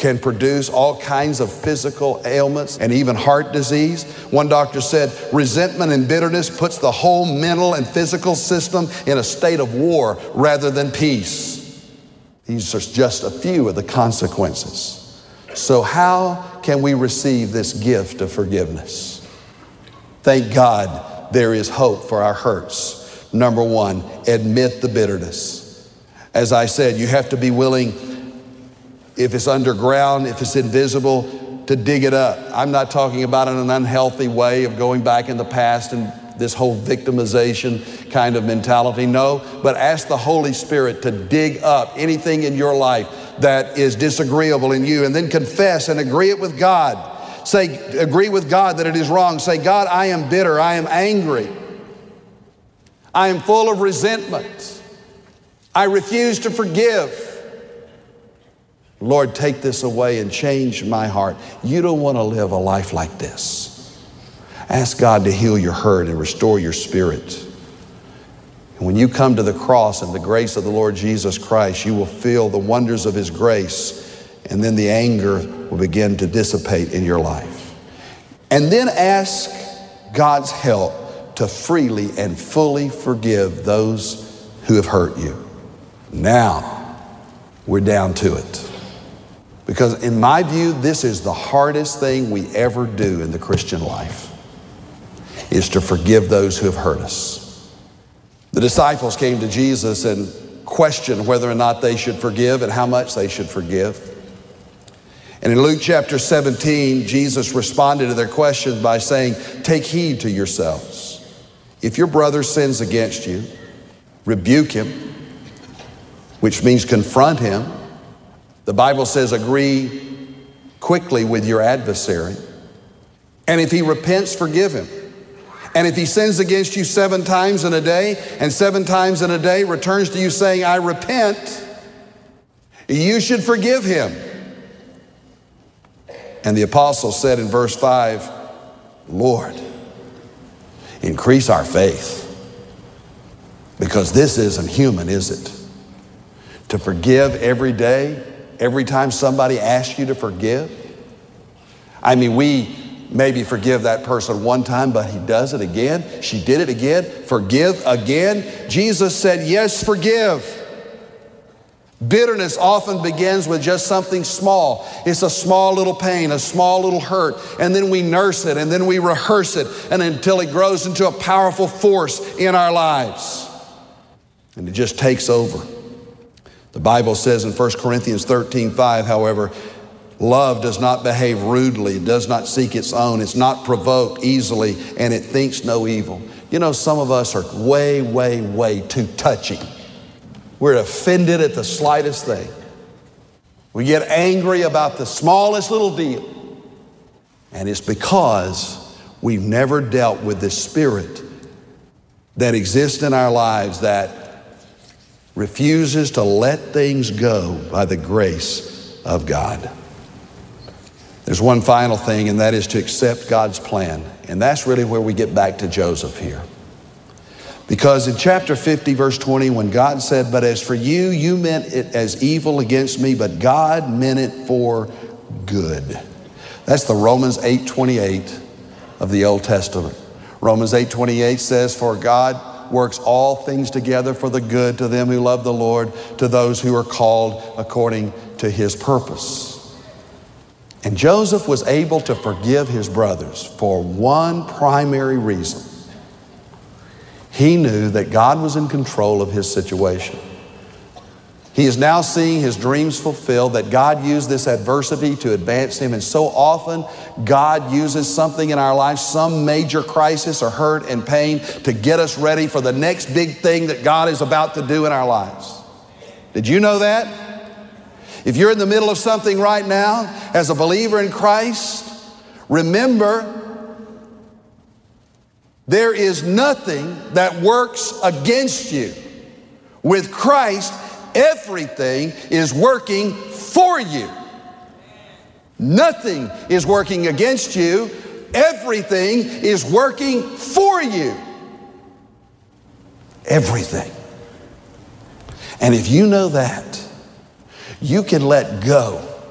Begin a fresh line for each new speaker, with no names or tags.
can produce all kinds of physical ailments and even heart disease. One doctor said, resentment and bitterness puts the whole mental and physical system in a state of war rather than peace. These are just a few of the consequences. So how can we receive this gift of forgiveness? Thank God there is hope for our hurts. Number one, admit the bitterness. As I said, you have to be willing, if it's underground, if it's invisible, to dig it up. I'm not talking about in an unhealthy way of going back in the past and this whole victimization kind of mentality. No, but ask the Holy Spirit to dig up anything in your life that is disagreeable in you, and then confess and agree it with God. Agree with God that it is wrong. Say, God, I am bitter. I am angry. I am full of resentment. I refuse to forgive. Lord, take this away and change my heart. You don't want to live a life like this. Ask God to heal your hurt and restore your spirit. And when you come to the cross and the grace of the Lord Jesus Christ, you will feel the wonders of His grace, and then the anger will begin to dissipate in your life. And then ask God's help to freely and fully forgive those who have hurt you. Now, we're down to it. Because in my view, this is the hardest thing we ever do in the Christian life, is to forgive those who have hurt us. The disciples came to Jesus and questioned whether or not they should forgive and how much they should forgive. And in Luke chapter 17, Jesus responded to their questions by saying, take heed to yourselves. If your brother sins against you, rebuke him, which means confront him. The Bible says agree quickly with your adversary. And if he repents, forgive him. And if he sins against you 7 times in a day, and 7 times in a day returns to you saying, I repent, you should forgive him. And the apostle said in verse 5, Lord, increase our faith. Because this isn't human, is it? To forgive every day, every time somebody asks you to forgive. I mean, we maybe forgive that person one time, but he does it again. She did it again. Forgive again. Jesus said, yes, forgive. Bitterness often begins with just something small. It's a small little pain, a small little hurt, and then we nurse it, and then we rehearse it, and until it grows into a powerful force in our lives. And it just takes over. The Bible says in 1 Corinthians 13:5, however, love does not behave rudely, it does not seek its own, it's not provoked easily, and it thinks no evil. You know, some of us are way, way, way too touchy. We're offended at the slightest thing. We get angry about the smallest little deal. And it's because we've never dealt with the spirit that exists in our lives that refuses to let things go by the grace of God. There's one final thing, and that is to accept God's plan. And that's really where we get back to Joseph here. Because in chapter 50, verse 20, when God said, but as for you, you meant it as evil against me, but God meant it for good. That's the Romans 8:28 of the Old Testament. Romans 8:28 says, for God works all things together for the good to them who love the Lord, to those who are called according to His purpose. And Joseph was able to forgive his brothers for one primary reason. He knew that God was in control of his situation. He is now seeing his dreams fulfilled, that God used this adversity to advance him. And so often, God uses something in our life, some major crisis or hurt and pain, to get us ready for the next big thing that God is about to do in our lives. Did you know that? If you're in the middle of something right now, as a believer in Christ, remember, there is nothing that works against you. With Christ, everything is working for you. Nothing is working against you. Everything is working for you. Everything. And if you know that, you can let go